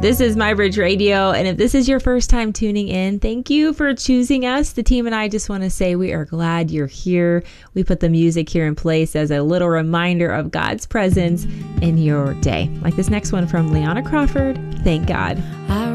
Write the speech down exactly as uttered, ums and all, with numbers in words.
This is MyBridge Radio, and if this is your first time tuning in, thank you for choosing us. The team and I just want to say we are glad you're here. We put the music here in place as a little reminder of God's presence in your day. Like this next one from Liana Crawford, Thank God. I